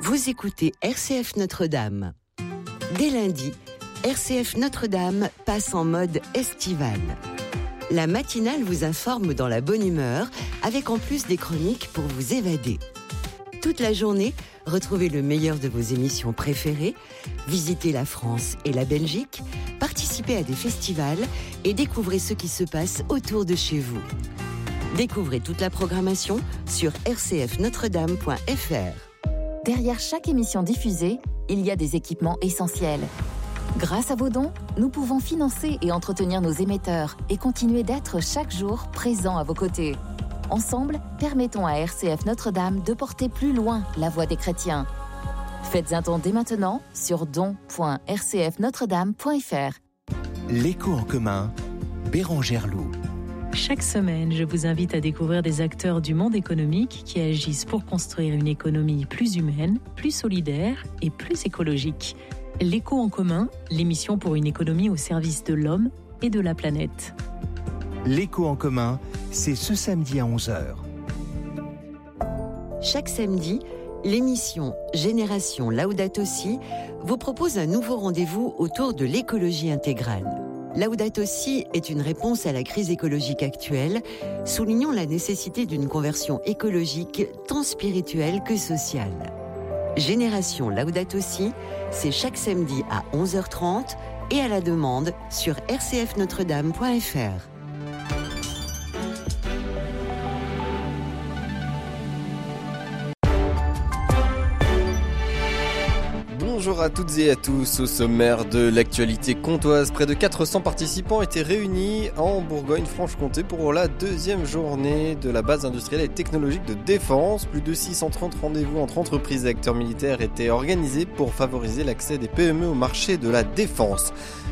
Vous écoutez RCF Notre-Dame. Dès lundi, RCF Notre-Dame passe en mode estival. La matinale vous informe dans la bonne humeur, avec en plus des chroniques pour vous évader. Toute la journée, retrouvez le meilleur de vos émissions préférées, visitez la France et la Belgique, participez à des festivals et découvrez ce qui se passe autour de chez vous. Découvrez toute la programmation sur rcfnotredame.fr. Derrière chaque émission diffusée, il y a des équipements essentiels. Grâce à vos dons, nous pouvons financer et entretenir nos émetteurs et continuer d'être chaque jour présents à vos côtés. Ensemble, permettons à RCF Notre-Dame de porter plus loin la voix des chrétiens. Faites un don dès maintenant sur don.rcfnotredame.fr. L'écho en commun, Bérangère Loup. Chaque semaine, je vous invite à découvrir des acteurs du monde économique qui agissent pour construire une économie plus humaine, plus solidaire et plus écologique. L'écho en commun, l'émission pour une économie au service de l'homme et de la planète. L'écho en commun, c'est ce samedi à 11h. Chaque samedi, l'émission Génération Laudato Si vous propose un nouveau rendez-vous autour de l'écologie intégrale. Laudato Si est une réponse à la crise écologique actuelle, soulignant la nécessité d'une conversion écologique tant spirituelle que sociale. Génération Laudato Si, c'est chaque samedi à 11h30 et à la demande sur rcfnotredame.fr. Bonjour à toutes et à tous. Au sommaire de l'actualité comtoise, près de 400 participants étaient réunis en Bourgogne-Franche-Comté pour la deuxième journée de la base industrielle et technologique de défense. Plus de 630 rendez-vous entre entreprises et acteurs militaires étaient organisés pour favoriser l'accès des PME au marché de la défense.